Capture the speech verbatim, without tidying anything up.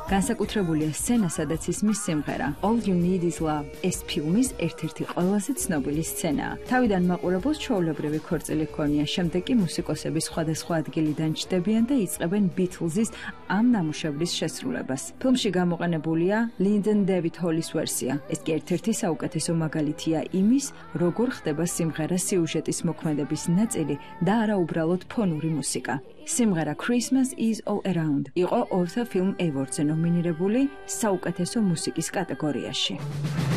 განსაკუთრებულია სცენა, სადაც ისმის სიმღერა All You Need Is Love. ეს ფილმის ერთ-ერთი ყველაზე ცნობილი სცენაა. თავიდან მაყურებელს ჩვეულებრივი ქორწილი ჰქონია, შემდეგ კი მუსიკოსები სხვადასხვა ადგილიდან ჩდებიან და იწყებენ Beatles-ის ამ ნამუშევრის შესრულებას. ფილმში გამოყენებულია Lyndon David Hall-ის ვერსია. ეს კი ერთ-ერთი საუკეთესო მაგალითია იმის, როგორ ხდება სიმღერას სიუჟეტის მოქმედების ნაწილი და არა უბრალოდ ფონური მუსიკა. სიმღერა Christmas is all around იყო ორთა ფილმ Awards-ზე ნომინირებული საუკეთესო მუსიკის კატეგორიაში.